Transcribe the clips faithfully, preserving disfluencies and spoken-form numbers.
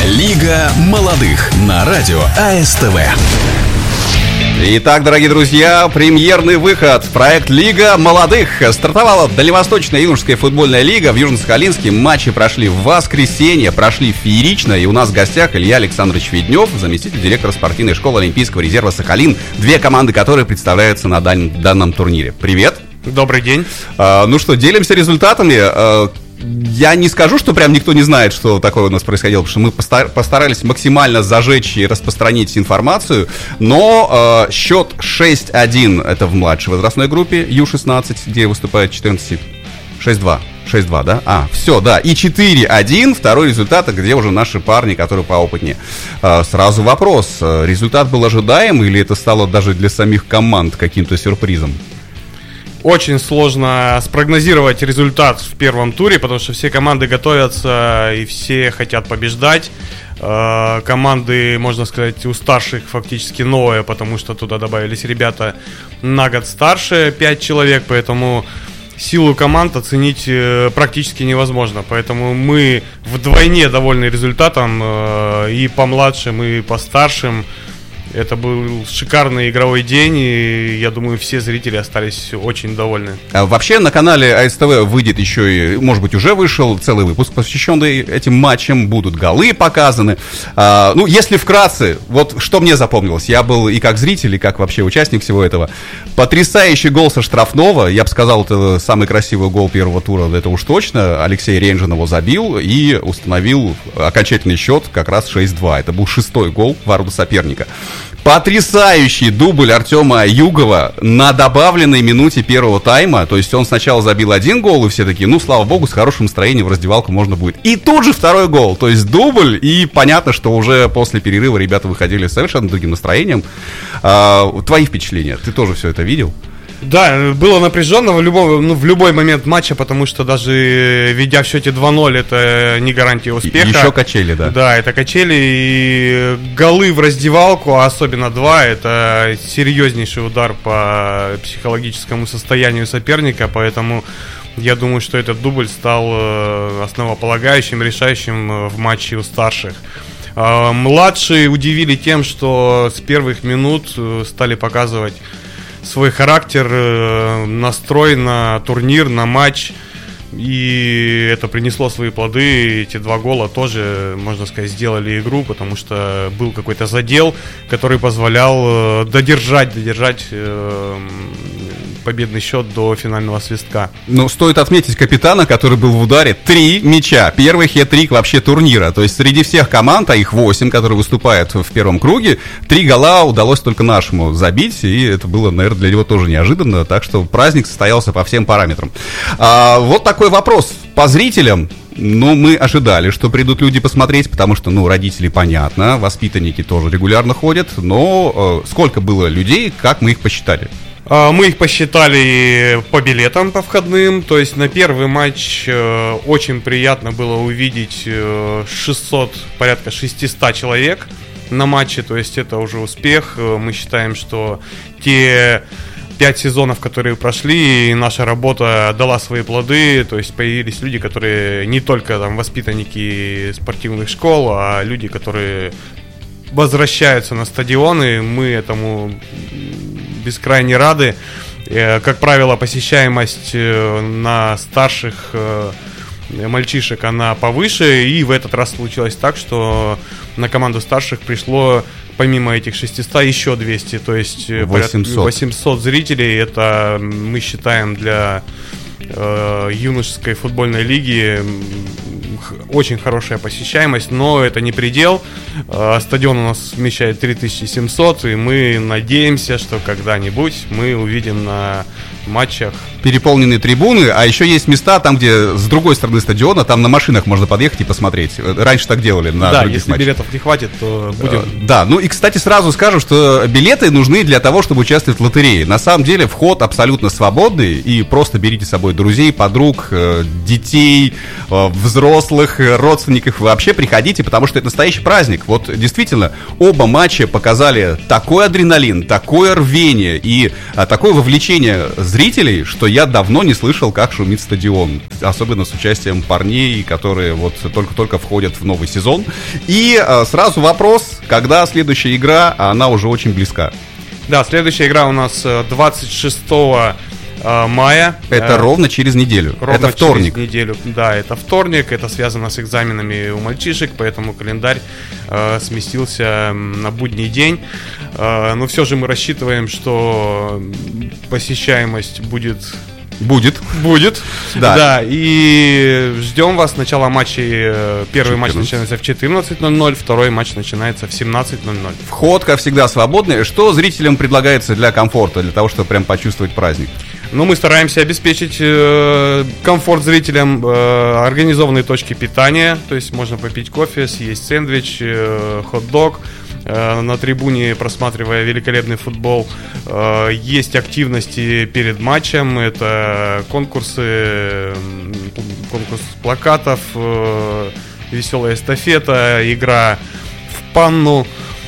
Лига молодых на радио АСТВ. Итак, дорогие друзья, премьерный выход. Проект «Лига молодых». Стартовала Дальневосточная юношеская футбольная лига в Южно-Сахалинске. Матчи прошли в воскресенье, прошли феерично. И у нас в гостях Илья Александрович Веднев, заместитель директора спортивной школы Олимпийского резерва «Сахалин». Две команды, которые представляются на дан- данном турнире. Привет. Добрый день. А, ну что, делимся результатами. А, Я не скажу, что прям никто не знает, что такое у нас происходило, потому что мы постар- постарались максимально зажечь и распространить информацию, но э, счет шесть один, это в младшей возрастной группе, ю шестнадцать, где выступает четырнадцать, шесть два, шесть два, да? А, все, да, и четыре один, второй результат, где уже наши парни, которые поопытнее. Э, сразу вопрос, результат был ожидаем или это стало даже для самих команд каким-то сюрпризом? Очень сложно спрогнозировать результат в первом туре, потому что все команды готовятся и все хотят побеждать. Э, команды, можно сказать, у старших фактически новые, потому что туда добавились ребята на год старше, пять человек, поэтому силу команд оценить э, практически невозможно. Поэтому мы вдвойне довольны результатом, э, и по младшим, и по старшим. Это был шикарный игровой день, и я думаю, все зрители остались очень довольны. А вообще на канале АСТВ выйдет еще и, может быть, уже вышел целый выпуск, посвященный этим матчам, будут голы показаны. А, ну, если вкратце, вот что мне запомнилось, я был и как зритель, и как вообще участник всего этого. Потрясающий гол со штрафного, я бы сказал, это самый красивый гол первого тура, это уж точно. Алексей Ренжин его забил и установил окончательный счет как раз шесть два. Это был шестой гол в ворота соперника. Потрясающий дубль Артема Югова на добавленной минуте первого тайма. То есть он сначала забил один гол, и все такие, ну, слава богу, с хорошим настроением в раздевалку можно будет. И тут же второй гол. То есть дубль, и понятно, что уже после перерыва ребята выходили с совершенно другим настроением. А, твои впечатления? Ты тоже все это видел? Да, было напряженно в любой, ну, в любой момент матча, потому что даже ведя в счете два ноль, это не гарантия успеха. Еще качели, да. Да, это качели, и голы в раздевалку, а особенно два, это серьезнейший удар по психологическому состоянию соперника, поэтому я думаю, что этот дубль стал основополагающим, решающим в матче у старших. Младшие удивили тем, что с первых минут стали показывать свой характер, настрой на турнир, на матч. И это принесло свои плоды. Эти два гола тоже, можно сказать, сделали игру, потому что был какой-то задел, который позволял додержать, додержать победный счет до финального свистка. Ну, стоит отметить капитана, который был в ударе. Три мяча. Первый хет-трик вообще турнира. То есть среди всех команд, а их восемь, которые выступают в первом круге, три гола удалось только нашему забить. И это было, наверное, для него тоже неожиданно. Так что праздник состоялся по всем параметрам. А, вот такой вопрос по зрителям. Ну, мы ожидали, что придут люди посмотреть, потому что, ну, родители, понятно, воспитанники тоже регулярно ходят. Но э, сколько было людей, как мы их посчитали? Мы их посчитали по билетам, по входным. То есть на первый матч э, очень приятно было увидеть э, шестьсот, порядка шестьсот человек на матче. То есть это уже успех. Мы считаем, что те пять сезонов, которые прошли, наша работа дала свои плоды. То есть появились люди, которые не только там воспитанники спортивных школ, а люди, которые возвращаются на стадионы. Мы этому бескрайне рады. Как правило, посещаемость на старших мальчишек, она повыше. И в этот раз случилось так, что на команду старших пришло помимо этих шестисот еще двести. То есть восемьсот, восемьсот зрителей. Это, мы считаем, для э, юношеской футбольной лиги очень хорошая посещаемость, но это не предел. Стадион у нас вмещает три тысячи семьсот, и мы надеемся, что когда-нибудь мы увидим на матчах переполненные трибуны, а еще есть места там, где с другой стороны стадиона, там на машинах можно подъехать и посмотреть. Раньше так делали на да, других если матчах. Билетов не хватит, то будем. Да, ну и, кстати, сразу скажу, что билеты нужны для того, чтобы участвовать в лотерее. На самом деле вход абсолютно свободный, и просто берите с собой друзей, подруг, детей, взрослых, родственников. Вообще приходите, потому что это настоящий праздник. Вот действительно, оба матча показали такой адреналин, такое рвение и такое вовлечение зрителей зрителей, что я давно не слышал, как шумит стадион. Особенно с участием парней, которые вот только-только входят в новый сезон. И э, сразу вопрос, когда следующая игра, она уже очень близка. Да, следующая игра у нас двадцать шестого мая. Это э, ровно через неделю. Ровно это вторник. Через неделю. Да, это вторник. Это связано с экзаменами у мальчишек, поэтому календарь э, сместился на будний день. Э, но все же мы рассчитываем, что посещаемость будет... Будет. Будет. Да. Да. И ждем вас. Начало матчей. Первый матч начинается в четырнадцать ноль ноль, второй матч начинается в семнадцать ноль ноль. Вход, как всегда, свободный. Что зрителям предлагается для комфорта, для того, чтобы прям почувствовать праздник? Ну, мы стараемся обеспечить э, комфорт зрителям, э, организованные точки питания. То есть можно попить кофе, съесть сэндвич, э, хот-дог. На трибуне, просматривая великолепный футбол. Есть активности перед матчем. Это конкурсы, конкурс плакатов, веселая эстафета, игра в панну.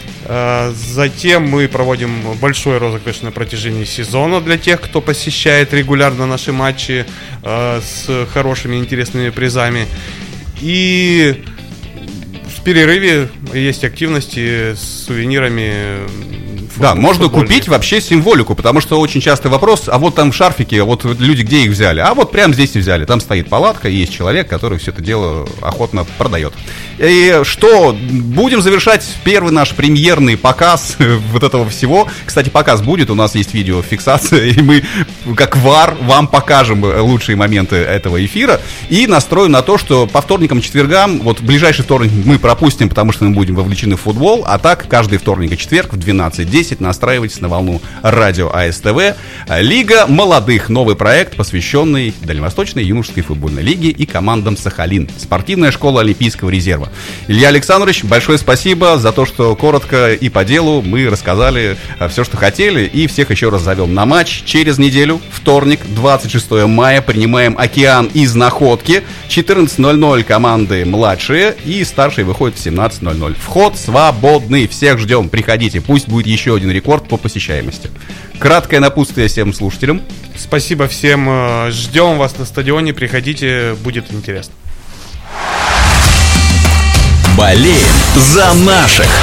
Затем мы проводим большой розыгрыш на протяжении сезона для тех, кто посещает регулярно наши матчи с хорошими интересными призами. И в перерыве есть активности с сувенирами. Да, можно купить вообще символику, потому что очень частый вопрос, а вот там шарфики, а вот люди где их взяли? А вот прямо здесь и взяли. Там стоит палатка, и есть человек, который все это дело охотно продает. И что, будем завершать первый наш премьерный показ вот этого всего. Кстати, показ будет, у нас есть видеофиксация, и мы, как вар, вам покажем лучшие моменты этого эфира. И настроим на то, что по вторникам, четвергам, вот ближайший вторник мы пропустим, потому что мы будем вовлечены в футбол, а так каждый вторник и четверг в двенадцать десять настраивайтесь на волну радио АСТВ. Лига молодых. Новый проект, посвященный Дальневосточной юношеской футбольной лиге и командам Сахалин. Спортивная школа Олимпийского резерва. Илья Александрович, большое спасибо за то, что коротко и по делу мы рассказали все, что хотели. И всех еще раз зовем на матч через неделю. Вторник, двадцать шестого мая. Принимаем «Океан» из Находки. четырнадцать ноль ноль команды младшие. И старшие выходят в семнадцать ноль ноль. Вход свободный. Всех ждем. Приходите. Пусть будет еще один рекорд по посещаемости. Краткое напутствие всем слушателям. Спасибо всем. Ждем вас на стадионе. Приходите, будет интересно. Болеем за наших.